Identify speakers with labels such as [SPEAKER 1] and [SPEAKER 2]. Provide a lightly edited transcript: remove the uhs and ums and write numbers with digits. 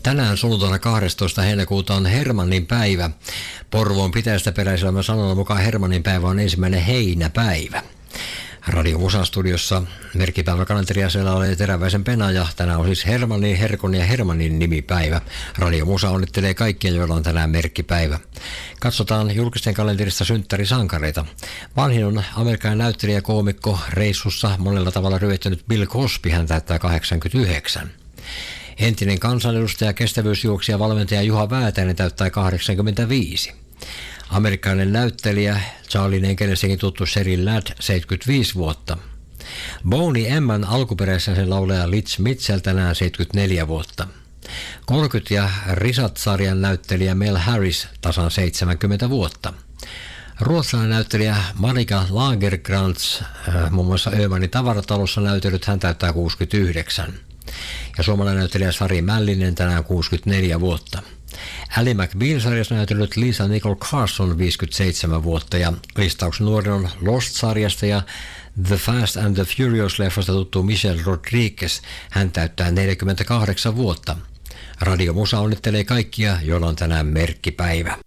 [SPEAKER 1] Tänään sunnuntaina 12. heinäkuuta on Hermannin päivä. Porvoon pitäjästä peräiselmän sanonnan mukaan Hermannin päivä on 1. heinäpäivä. Radio Musan studiossa merkkipäiväkalenteria siellä oli Teräväisen Pena ja tänään on siis Hermannin, Herkon ja Hermannin nimipäivä. Radio Musa onnittelee kaikkia, joilla on tänään merkkipäivä. Katsotaan julkisten kalenterista synttärisankareita. Vanhin on amerikkalainen näyttelijä, koomikko, reissussa monella tavalla ryöttänyt Bill Cosby, hän täyttää 89. Entinen kansanedustaja, kestävyysjuoksija, valmentaja Juha Väätäinen täyttää 85. Amerikkalainen näyttelijä, Charlie Enkelessäkin tuttu Sheryl Ladd, 75 vuotta. Boney M:n alkuperäisen laulaja Litz Mitchell tänään 74 vuotta. 30 ja Risat-sarjan näyttelijä Mel Harris tasan 70 vuotta. Ruotsalainen näyttelijä Marika Lagercrantz, muun muassa Öhmanin tavaratalossa näytellyt, hän täyttää 69. Ja suomalainen näyttelijä Sari Mällinen tänään 64 vuotta. Ally McBeal-sarjassa näytellyt Lisa Nicole Carson 57 vuotta ja listauksen nuorin on Lost-sarjasta ja The Fast and the Furious-leffasta tuttu Michelle Rodriguez, hän täyttää 48 vuotta. Radio Musa onnittelee kaikkia, joilla on tänään merkkipäivä.